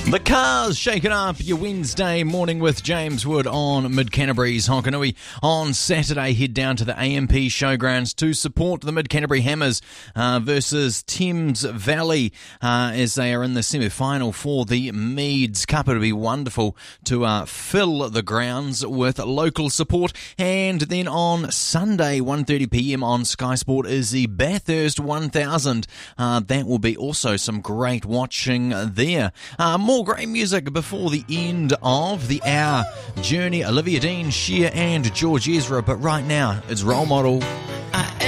The Cars shaking up your Wednesday morning with James Wood on Mid-Canterbury's Honkanui. On Saturday, head down to the AMP Showgrounds to support the Mid-Canterbury Hammers versus Thames Valley as they are in the semi-final for the Meads Cup. It'll be wonderful to fill the grounds with local support. And then on Sunday, 1:30pm on Sky Sport is the Bathurst 1000. That will be also some great watching there. More great music before the end of the hour. Journey, Olivia Dean, Cher and George Ezra. But right now, it's Role Model.